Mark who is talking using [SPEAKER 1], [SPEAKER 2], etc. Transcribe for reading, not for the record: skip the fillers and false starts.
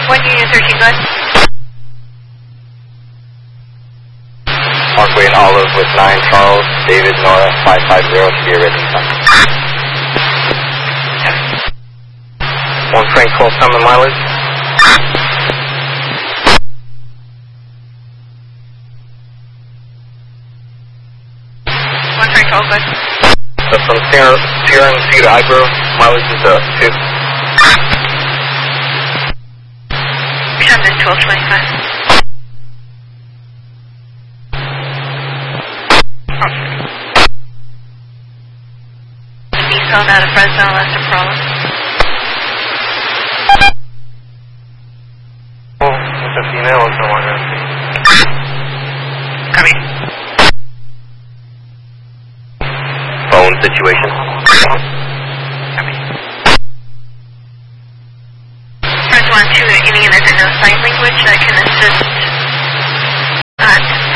[SPEAKER 1] 1 Union 13, go ahead.
[SPEAKER 2] Parkway and Olive with 9 Charles, David, Nora, 550 to be ready. 1 Frank 12 Summon mileage.
[SPEAKER 1] Go ahead.
[SPEAKER 2] So from Sierra and C to Ibro, mileage is 2.
[SPEAKER 1] Time is 12:25. Nissan out of Fresno, that's a problem.
[SPEAKER 2] Oh, it's a female or someone else?
[SPEAKER 1] Copy.
[SPEAKER 2] Phone situation.
[SPEAKER 1] Copy. Press 1, 2, any unit that knows sign language that can assist